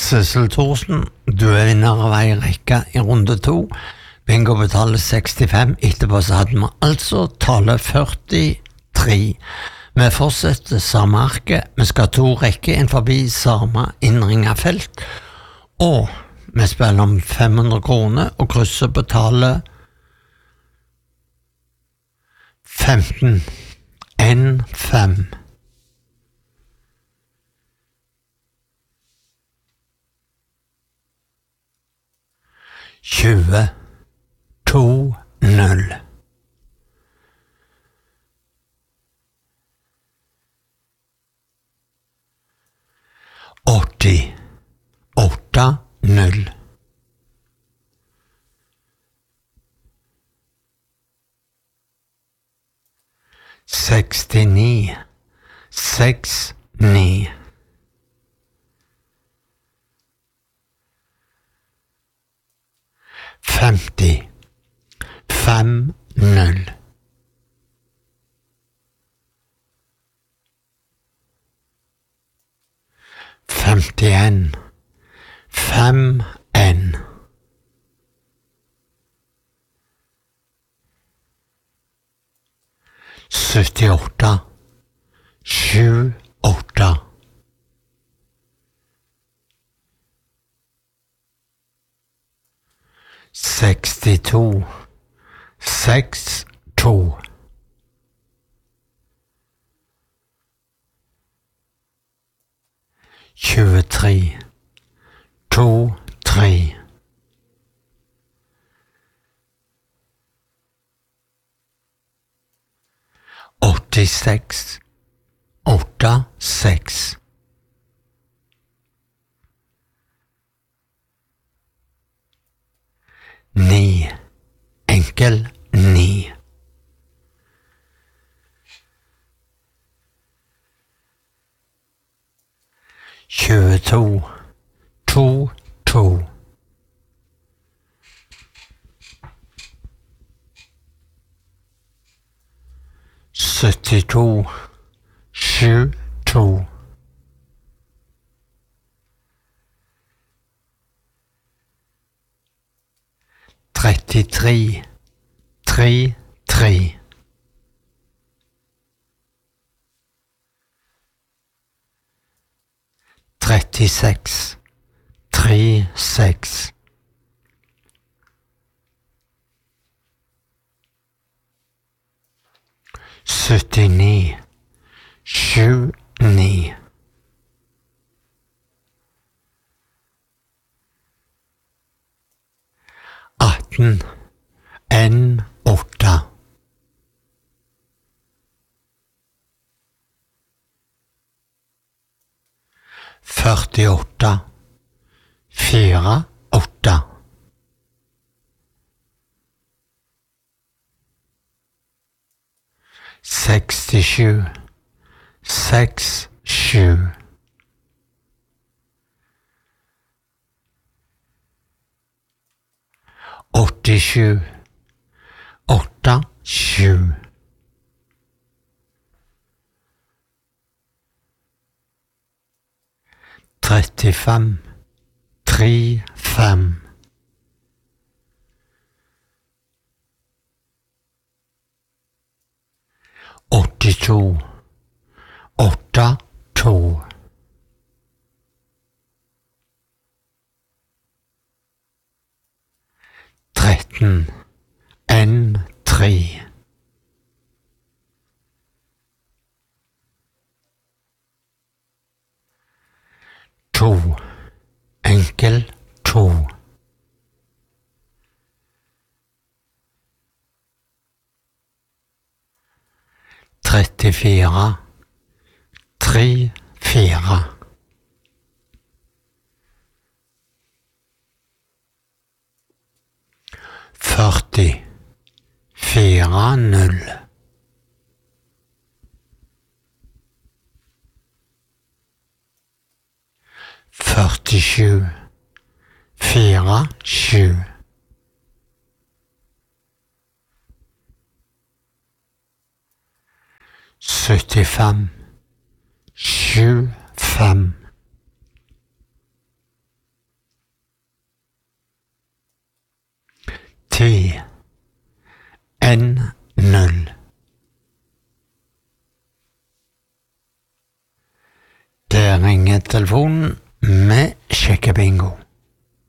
Sissel Thorsen, du vinner av ei rekke i runde 2. Bingo betaler 65, etterpå så hadde vi altså tallet 43. Vi fortsetter samme arket, vi skal 2 rekker inn forbi samme innringet felt, og vi spiller om 500 kroner og krysser på tallet 15. 1, 5. 20, 2, 0. 80, 8, 0. 69, 6, 9. 50, 5, 0. 51, 5, 1. 78, 7, 8. 62, 6, 2. 23, 2, 3. 86, 8, 6. 9, enkel 9. 22, 2, 2. 72, 7, 2. 33, 3, 3. 36, 3, 6. 79, 7, 9. 18, 1, 8. 48, 4, 8. 67, 6, 7. 87, 8, 7. 35, 3, 5. 82, 8, 2. 13, 1, 3. 2, enkel 2. 34, 3, 4. 40, 4, 0. 47, 4, 7. 75, 7, 5. Det ringer telefonen med sjekkebingo.